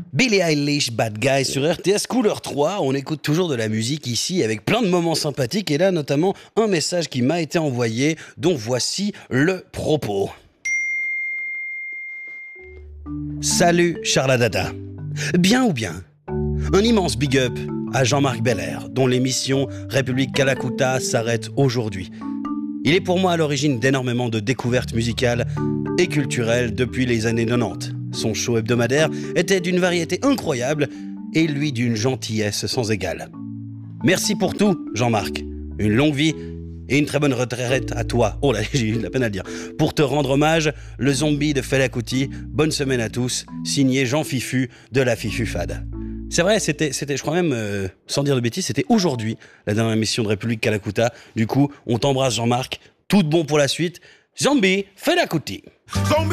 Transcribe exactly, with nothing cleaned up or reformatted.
Billie Eilish, Bad Guy sur R T S Couleur trois. On écoute toujours de la musique ici avec plein de moments sympathiques et là notamment un message qui m'a été envoyé dont voici le propos. Salut Charladada. Bien ou bien? Un immense big up à Jean-Marc Belair dont l'émission République Kalakuta s'arrête aujourd'hui. Il est pour moi à l'origine d'énormément de découvertes musicales et culturelles depuis les années quatre-vingt-dix. Son show hebdomadaire était d'une variété incroyable et lui d'une gentillesse sans égale. Merci pour tout, Jean-Marc. Une longue vie et une très bonne retraite à toi. Oh là, j'ai eu de la peine à le dire. Pour te rendre hommage, le zombie de Fela Kuti. Bonne semaine à tous. Signé Jean Fifu de la Fifufade. C'est vrai, c'était, c'était, je crois même, euh, sans dire de bêtises, c'était aujourd'hui la dernière émission de République Kalakuta. Du coup, on t'embrasse Jean-Marc. Tout de bon pour la suite. Zombie Fela Kuti.